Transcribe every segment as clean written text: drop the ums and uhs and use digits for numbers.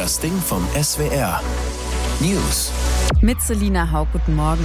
Das Ding vom SWR. News. Mit Selina Haug, guten Morgen.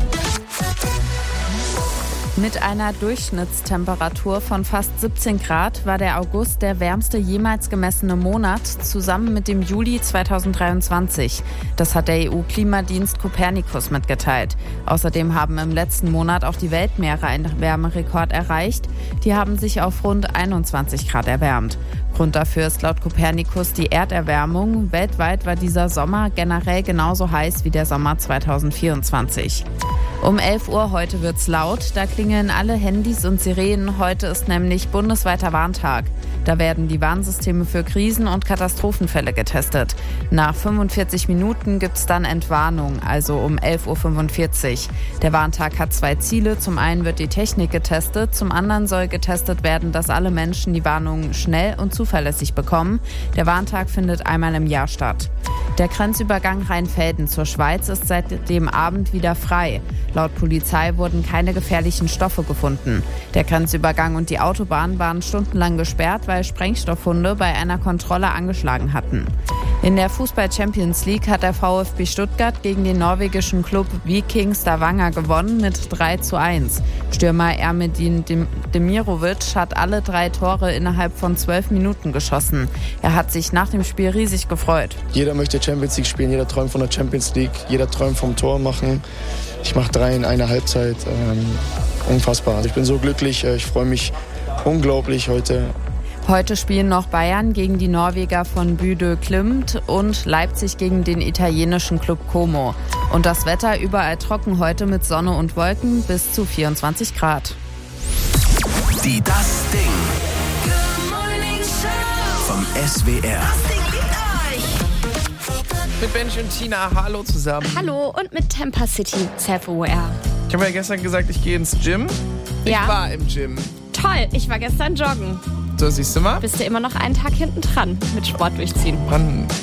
Mit einer Durchschnittstemperatur von fast 17 Grad war der August der wärmste jemals gemessene Monat, zusammen mit dem Juli 2023. Das hat der EU-Klimadienst Copernicus mitgeteilt. Außerdem haben im letzten Monat auch die Weltmeere einen Wärmerekord erreicht. Die haben sich auf rund 21 Grad erwärmt. Grund dafür ist laut Copernicus die Erderwärmung. Weltweit war dieser Sommer generell genauso heiß wie der Sommer 2024. Um 11 Uhr heute wird's laut, da klingeln alle Handys und Sirenen. Heute ist nämlich bundesweiter Warntag. Da werden die Warnsysteme für Krisen- und Katastrophenfälle getestet. Nach 45 Minuten gibt's dann Entwarnung, also um 11.45 Uhr. Der Warntag hat 2 Ziele. Zum einen wird die Technik getestet, zum anderen soll getestet werden, dass alle Menschen die Warnung schnell und zuverlässig bekommen. Der Warntag findet einmal im Jahr statt. Der Grenzübergang Rheinfelden zur Schweiz ist seit dem Abend wieder frei. Laut Polizei wurden keine gefährlichen Stoffe gefunden. Der Grenzübergang und die Autobahn waren stundenlang gesperrt, weil Sprengstoffhunde bei einer Kontrolle angeschlagen hatten. In der Fußball-Champions League hat der VfB Stuttgart gegen den norwegischen Klub Viking Stavanger gewonnen mit 3:1. Stürmer Ermedin Demirovic hat alle 3 Tore innerhalb von 12 Minuten geschossen. Er hat sich nach dem Spiel riesig gefreut. Jeder möchte Champions League spielen, jeder träumt von der Champions League, jeder träumt vom Tor machen. Ich mache 3 in einer Halbzeit. Unfassbar. Ich bin so glücklich, ich freue mich unglaublich heute. Heute spielen noch Bayern gegen die Norweger von Bodø Glimt und Leipzig gegen den italienischen Club Como. Und das Wetter überall trocken heute mit Sonne und Wolken bis zu 24 Grad. Die Das Ding vom SWR. Mit Benji und Tina, hallo zusammen. Hallo und mit Tampa City, Self-Aware. Ich habe ja gestern gesagt, ich gehe ins Gym. Ja. Ich war im Gym. Toll, ich war gestern joggen. So, siehst du mal? Bist du immer noch einen Tag hinten dran mit Sport durchziehen? Mann,